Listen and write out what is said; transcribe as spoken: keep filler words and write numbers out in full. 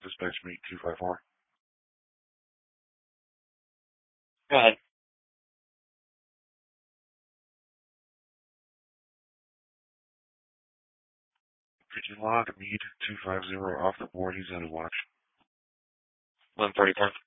Dispatch meet two five four. Go ahead. Pigeon log, meet two five zero off the board. He's on his watch. one forty-four.